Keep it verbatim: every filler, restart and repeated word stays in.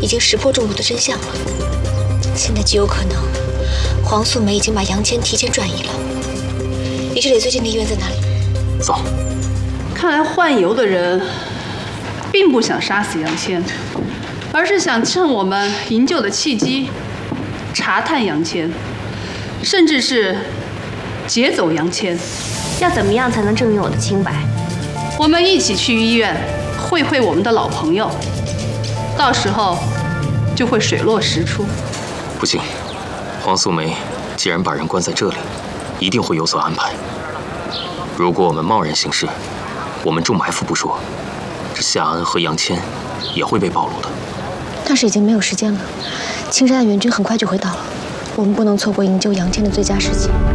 已经识破中毒的真相了。现在极有可能，黄素梅已经把杨谦提前转移了。离这里最近的医院在哪里？ 走。 看来患油的人并不想杀死杨谦，而是想趁我们营救的契机，查探杨谦，甚至是劫走杨谦。 要怎么样才能证明我的清白？ 我们一起去医院会会我们的老朋友，到时候就会水落石出。 不行，黄素梅既然把人关在这里，一定会有所安排。如果我们贸然行事，我们中埋伏不说，这夏安和杨谦也会被暴露的。 但是已经没有时间了，青山岸援军很快就会到了，我们不能错过营救杨谦的最佳时机。